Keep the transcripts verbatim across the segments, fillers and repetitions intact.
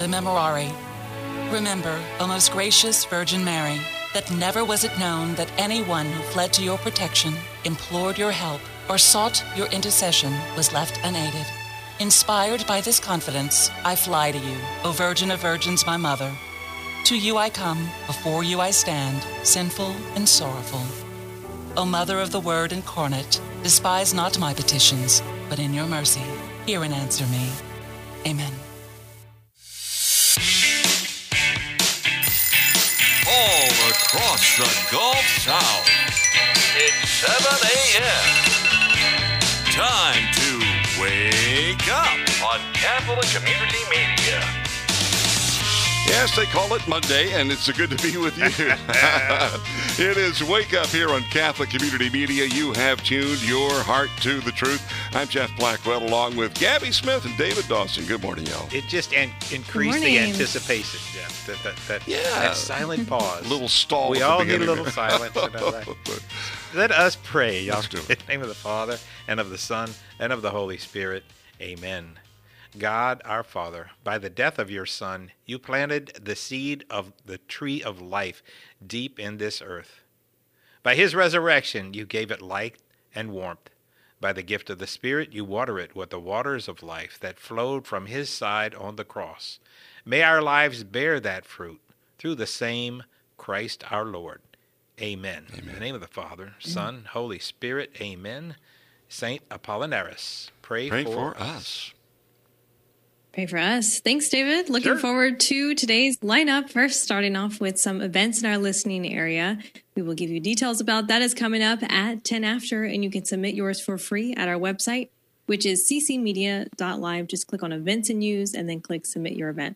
the Memorare. Remember, O most gracious Virgin Mary, that never was it known that anyone who fled to your protection, implored your help, or sought your intercession was left unaided. Inspired by this confidence, I fly to you, O Virgin of Virgins, my mother. To you I come, before you I stand, sinful and sorrowful. O Mother of the Word incarnate, despise not my petitions, but in your mercy, hear and answer me. Amen. All across the Gulf South, it's seven a.m. Time to wake up on Catholic Community Media. Yes, they call it Monday, and it's good to be with you. It is Wake Up here on Catholic Community Media. You have tuned your heart to the truth. I'm Jeff Blackwell, along with Gabby Smith and David Dawson. Good morning, y'all. It just an- increased the anticipation, Jeff. That, that, that, yeah. that silent pause. A little stall. We all need a little silence. You know, right? Let us pray, y'all. Let's do it. In the name of the Father, and of the Son, and of the Holy Spirit. Amen. God, our Father, by the death of your Son, you planted the seed of the tree of life deep in this earth. By his resurrection, you gave it light and warmth. By the gift of the Spirit, you water it with the waters of life that flowed from his side on the cross. May our lives bear that fruit through the same Christ our Lord. Amen. Amen. In the name of the Father, Son, Holy Spirit. Amen. Saint Apollinaris, pray, pray for, for us. Pray for us. Thanks, David. Looking Sure. forward to today's lineup. First, starting off with some events in our listening area. We will give you details about that is coming up at ten after, and you can submit yours for free at our website, which is c c media dot live. Just click on events and news, and then click submit your event.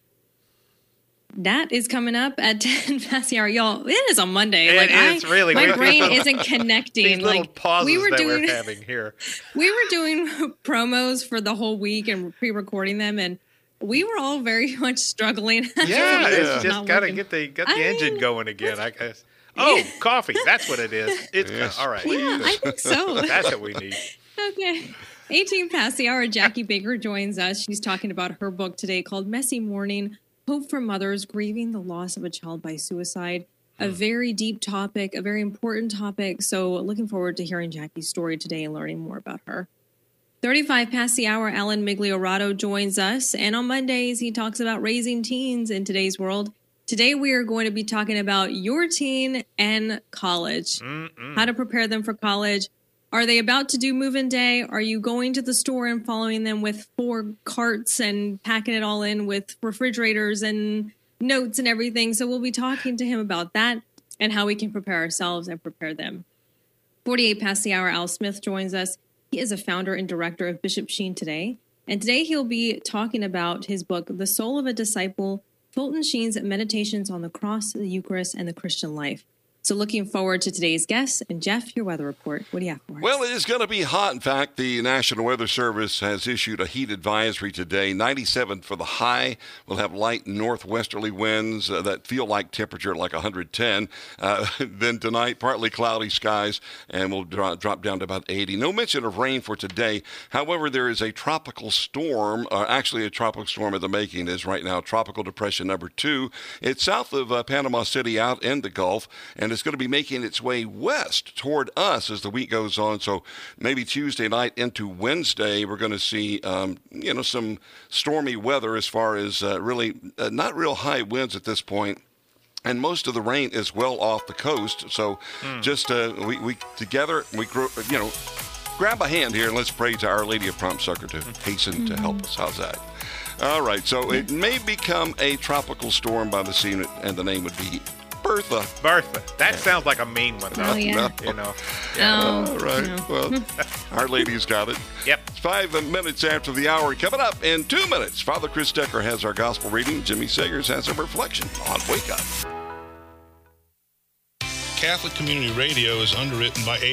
That is coming up at ten past the hour. Y'all, it is a Monday. It like is I, really my weird. brain isn't connecting. These little like pauses we were that doing, we're having here. we were doing promos for the whole week and pre-recording them, and we were all very much struggling. Yeah, It was it's just not got to working. get the got I the engine mean, going again, I guess. Oh, coffee. That's what it is. It's Yes, all right. Yeah, I think so. That's what we need. Okay. eighteen past the hour, Jackie Baker joins us. She's talking about her book today called Messy Morning, Hope for Mothers Grieving the Loss of a Child by Suicide. A very deep topic, a very important topic. So looking forward to hearing Jackie's story today and learning more about her. thirty-five past the hour, Alan Migliorato joins us. And on Mondays, he talks about raising teens in today's world. Today, we are going to be talking about your teen and college. Mm-mm. How to prepare them for college. Are they about to do move-in day? Are you going to the store and following them with four carts and packing it all in with refrigerators and notes and everything? So we'll be talking to him about that and how we can prepare ourselves and prepare them. forty-eight past the hour, Al Smith joins us. He is a founder and director of Bishop Sheen Today. And today he'll be talking about his book, The Soul of a Disciple, Fulton Sheen's Meditations on the Cross, the Eucharist, and the Christian Life. So looking forward to today's guests. And Jeff, your weather report. What do you have for us? Well, it is going to be hot. In fact, the National Weather Service has issued a heat advisory today. ninety-seven for the high. We'll have light northwesterly winds uh, that feel like temperature like one hundred ten. Uh, then tonight, partly cloudy skies, and we'll dro- drop down to about eighty. No mention of rain for today. However, there is a tropical storm, or actually a tropical storm in the making is right now, Tropical Depression number two. It's south of uh, Panama City out in the Gulf, and it's going to be making its way west toward us as the week goes on. So maybe Tuesday night into Wednesday, we're going to see, um, you know, some stormy weather as far as uh, really uh, not real high winds at this point. And most of the rain is well off the coast. So mm. just uh, we, we together, we grow, you know, grab a hand here and let's pray to Our Lady of Prompt Succor to hasten mm-hmm. to help us. How's that? All right. So it may become a tropical storm by the sea, and the name would be Bertha. Bertha. That yeah. sounds like a mean one, though. Oh, yeah. You know. Yeah. Oh, All right. no. Well, Our Lady's got it. Yep. It's five minutes after the hour. Coming up in two minutes, Father Chris Decker has our gospel reading. Jimmy Sagers has a reflection on Wake Up. Catholic Community Radio is underwritten by A